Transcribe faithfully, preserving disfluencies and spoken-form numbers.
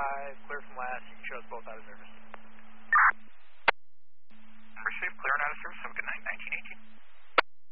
five, clear from last. You can show us both out of service.